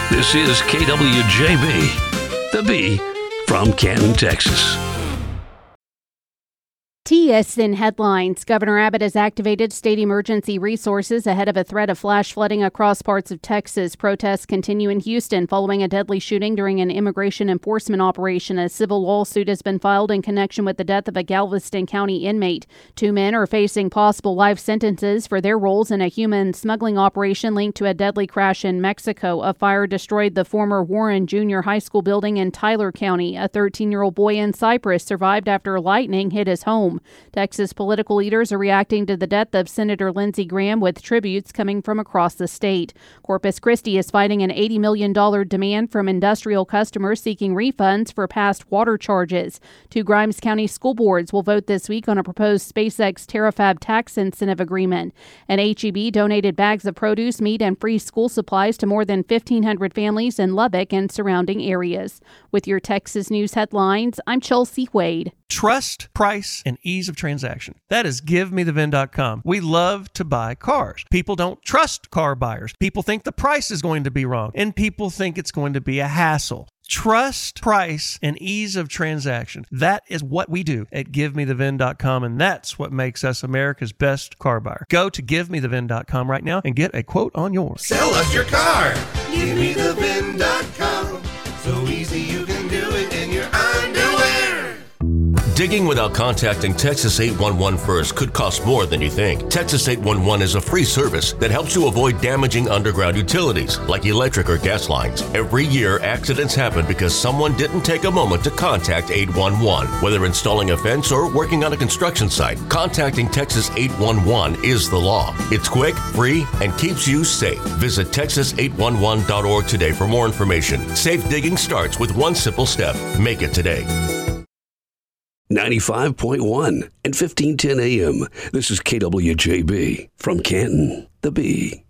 This is KWJB, the B from Canton, Texas. TSN headlines. Governor Abbott has activated state emergency resources ahead of a threat of flash flooding across parts of Texas. Protests continue in Houston following a deadly shooting during an immigration enforcement operation. A civil lawsuit has been filed in connection with the death of a Galveston County inmate. 2 men are facing possible life sentences for their roles in a human smuggling operation linked to a deadly crash in Mexico. A fire destroyed the former Warren Junior High School building in Tyler County. A 13-year-old boy in Cypress survived after lightning hit his home. Texas political leaders are reacting to the death of Senator Lindsey Graham with tributes coming from across the state. Corpus Christi is fighting an $80 million demand from industrial customers seeking refunds for past water charges. 2 Grimes County school boards will vote this week on a proposed SpaceX Terrafab tax incentive agreement. And HEB donated bags of produce, meat, and free school supplies to more than 1,500 families in Lubbock and surrounding areas. With your Texas News headlines, I'm Chelsea Wade. Trust, price, and ease of transaction. That is GiveMeTheVin.com. We love to buy cars. People don't trust car buyers. People think the price is going to be wrong, and people think it's going to be a hassle. Trust, price, and ease of transaction. That is what we do at GiveMeTheVin.com, and that's what makes us America's best car buyer. Go to GiveMeTheVin.com right now and get a quote on yours. Sell us your car. GiveMeTheVin.com. So easy you can do it in your underwear. Digging without contacting Texas 811 first could cost more than you think. Texas 811 is a free service that helps you avoid damaging underground utilities like electric or gas lines. Every year, accidents happen because someone didn't take a moment to contact 811. Whether installing a fence or working on a construction site, contacting Texas 811 is the law. It's quick, free, and keeps you safe. Visit texas811.org today for more information. Safe digging starts with one simple step. Make it today. 95.1 and 1510 AM. This is KWJB from Canton, the B.